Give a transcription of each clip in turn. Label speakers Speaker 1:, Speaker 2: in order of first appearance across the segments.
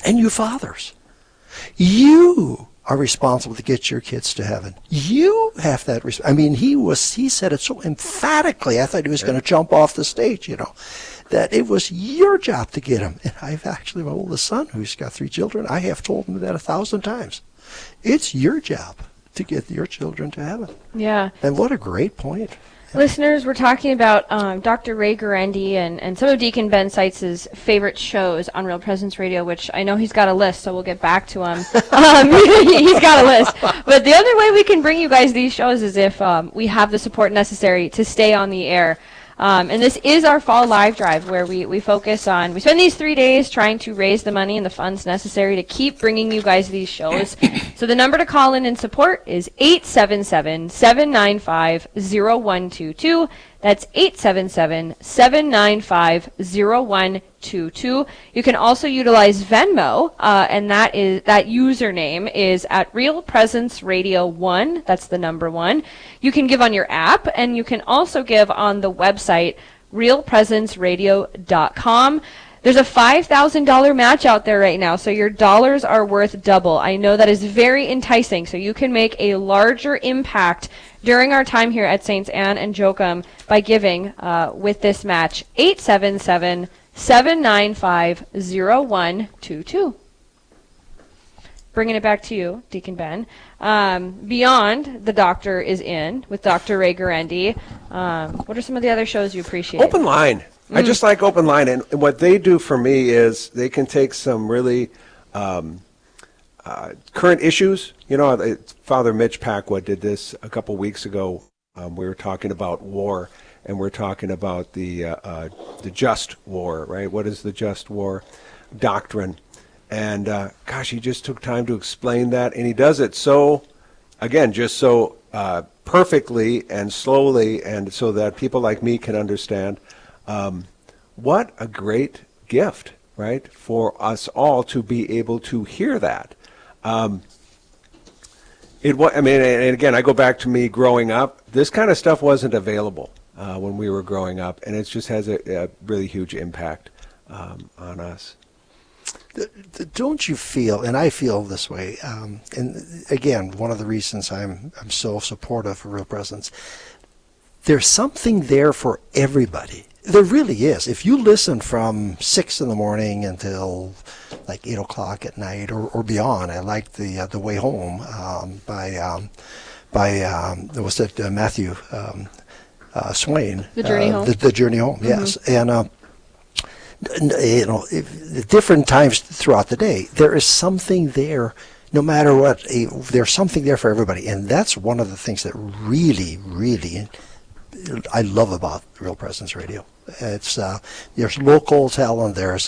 Speaker 1: And you fathers, you are responsible to get your kids to heaven. You have that. I mean, he said it so emphatically. I thought he was going to jump off the stage, that it was your job to get them. And I've actually, my oldest son, who's got 3 children, I have told him that 1,000 times. It's your job to get your children to heaven.
Speaker 2: Yeah.
Speaker 1: And what a great point.
Speaker 2: Listeners, we're talking about Dr. Ray Guarendi and some of Deacon Ben Seitz' favorite shows on Real Presence Radio, which I know he's got a list, so we'll get back to him. He's got a list. But the other way we can bring you guys these shows is if we have the support necessary to stay on the air. And this is our fall live drive where we focus on, we spend these 3 days trying to raise the money and the funds necessary to keep bringing you guys these shows. So the number to call in and support is 877-795-0122. That's 877-795-0122. You can also utilize Venmo, and that username is at Real Presence Radio 1. That's the number 1. You can give on your app, and you can also give on the website, realpresenceradio.com. There's a $5,000 match out there right now, so your dollars are worth double. I know that is very enticing, so you can make a larger impact during our time here at St. Anne and Joachim by giving with this match, 877-795-0122. Bringing it back to you, Deacon Ben. Beyond The Doctor is In with Dr. Ray Guarendi, what are some of the other shows you appreciate?
Speaker 3: Open Line. I just like Open Line, and what they do for me is they can take some really current issues. Father Mitch Packwood did this a couple weeks ago. We were talking about war, and we're talking about the just war, right? What is the just war doctrine? And he just took time to explain that, and he does it so perfectly and slowly, and so that people like me can understand. What a great gift, right, for us all to be able to hear that. And again, I go back to me growing up. This kind of stuff wasn't available when we were growing up, and it just has a really huge impact on us.
Speaker 1: Don't you feel, and I feel this way, and again, one of the reasons I'm so supportive of Real Presence, there's something there for everybody. There really is. If you listen from 6 in the morning until like 8 o'clock at night or beyond, I like the Way Home by Matthew Swain.
Speaker 2: The Journey Home.
Speaker 1: The Journey Home, yes. And different times throughout the day, there is something there. No matter what, there's something there for everybody, and that's one of the things that really, really I love about Real Presence Radio. It's there's local talent, there's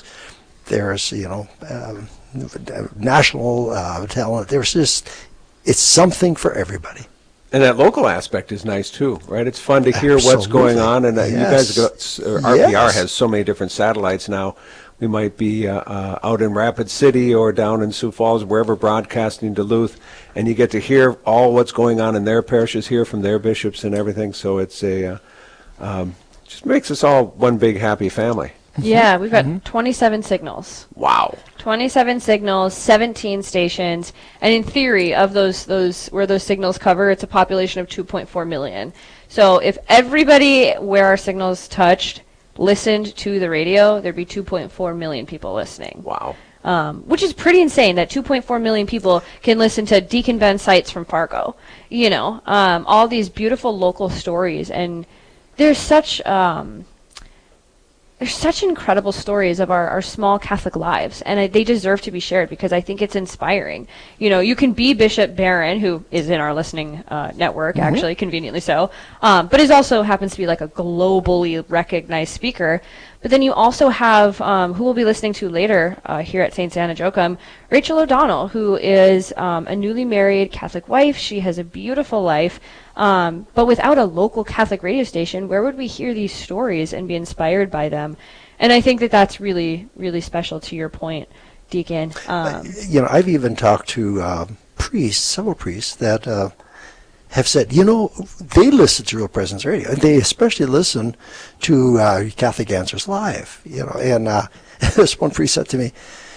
Speaker 1: national talent. It's something for everybody.
Speaker 3: And that local aspect is nice too, right? It's fun to hear what's going on, and you guys RPR has so many different satellites now. We might be out in Rapid City or down in Sioux Falls, wherever broadcasting Duluth, and you get to hear all what's going on in their parishes, hear from their bishops and everything. So it's just makes us all one big happy family.
Speaker 2: Yeah, we've got 27 signals.
Speaker 3: Wow.
Speaker 2: 27 signals, 17 stations, and in theory, of those where those signals cover, it's a population of 2.4 million. So if everybody where our signals touched listened to the radio, there'd be 2.4 million people listening.
Speaker 3: Wow.
Speaker 2: Which is pretty insane that 2.4 million people can listen to Deacon Ben Seitz from Fargo. All these beautiful local stories, and there's such incredible stories of our small Catholic lives, and they deserve to be shared because I think it's inspiring. You can be Bishop Barron, who is in our listening network, actually, conveniently so, but is also happens to be like a globally recognized speaker. But then you also have, who we'll be listening to later here at St. Anne and Joachim, Rachel O'Donnell, who is a newly married Catholic wife. She has a beautiful life. But without a local Catholic radio station, where would we hear these stories and be inspired by them? And I think that that's really, really special to your point, Deacon.
Speaker 1: I've even talked to several priests that have said, they listen to Real Presence Radio, and they especially listen to Catholic Answers Live. And this one priest said to me,